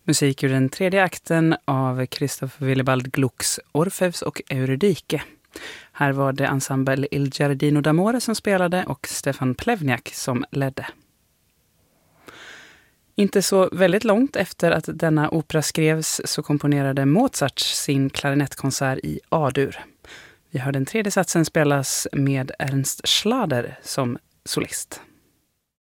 Musik ur den tredje akten av Christoph Willibald Glucks Orfeus och Eurydike. Här var det ensemble Il Giardino d'Amore som spelade och Stefan Plevniak som ledde. Inte så väldigt långt efter att denna opera skrevs så komponerade Mozart sin klarinettkonsert i A-dur. Vi hör den tredje satsen spelas med Ernst Schlader som solist.